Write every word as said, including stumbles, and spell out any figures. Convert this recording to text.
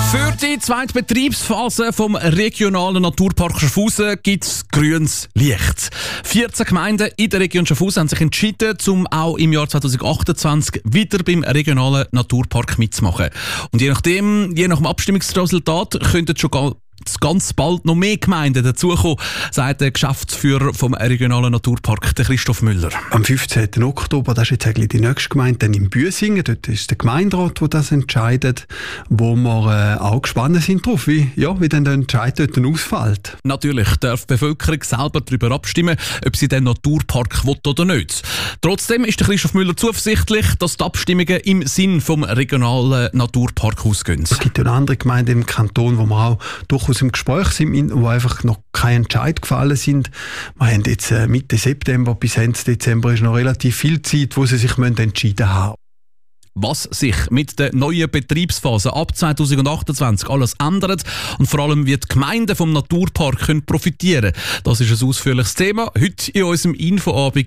Für die zweite Betriebsphase vom regionalen Naturpark Schaffhausen gibt es grünes Licht. vierzehn Gemeinden in der Region Schaffhausen haben sich entschieden, um auch im Jahr zwanzig achtundzwanzig wieder beim regionalen Naturpark mitzumachen. Und je nachdem, je nach dem Abstimmungsresultat, könnten schon gar ganz bald noch mehr Gemeinden dazukommen, sagt der Geschäftsführer vom regionalen Naturpark, der Christoph Müller. Am fünfzehnten Oktober, das ist jetzt eigentlich die nächste Gemeinde, dann in Büsingen. Dort ist der Gemeinderat, der das entscheidet, wo wir äh, auch gespannt sind drauf, wie, ja, wie dann der Entscheid dort ausfällt. Natürlich darf die Bevölkerung selber darüber abstimmen, ob sie den Naturpark will oder nicht. Trotzdem ist der Christoph Müller zuversichtlich, dass die Abstimmungen im Sinn vom regionalen Naturpark ausgehen. Es gibt ja noch andere Gemeinden im Kanton, wo wir auch durchaus im Gespräch sind, wo einfach noch kein Entscheid gefallen sind. Wir haben jetzt Mitte September bis Ende Dezember ist noch relativ viel Zeit, wo sie sich entschieden haben. Was sich mit der neuen Betriebsphase ab zwanzig achtundzwanzig alles ändert und vor allem wie die Gemeinden vom Naturpark können profitieren können. Das ist ein ausführliches Thema heute in unserem Infoabend